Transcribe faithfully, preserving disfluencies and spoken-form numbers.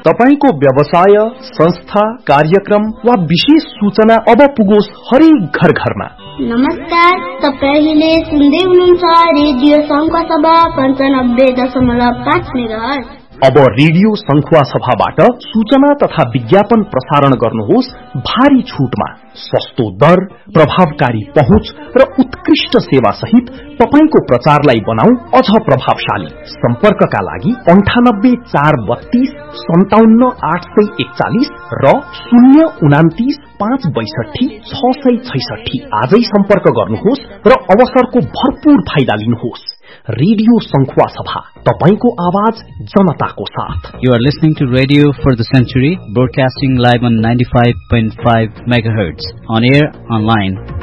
तपाईको व्यवसाय, संस्था, कार्यक्रम वा विशेष सूचना अब पुगोस् हरेक घर घरमा। नमस्कार, तपाईले सुन्दै हुनुहुन्छ रेडियो शंखसभा पन्चानब्बे दशमलव पाँच मेगाहर्ज। अब रेडियो शंखुवा सभाबाट सूचना तथा विज्ञापन प्रसारण गर्नुहोस् भारी छुटमा। सस्तो दर, प्रभावकारी पहुँच र उत्कृष्ट सेवा सहित तपाईको प्रचारलाई बनाऊ अझ प्रभावशाली। सम्पर्कका लागि अन्ठानब्बे चार बत्तीस सन्ताउन्न आठ सय एकचालिस र शून्य उनातिस पाँच बैसठी छ सय छैसठी आजै सम्पर्क गर्नुहोस् र अवसरको भरपूर फाइदा लिनुहोस्। रेडियो शंखुवा सभा, तपाईको आवाज जनताको साथ। You are listening to Radio for the Century, broadcasting live on ninety-five point five megahertz, on air, online,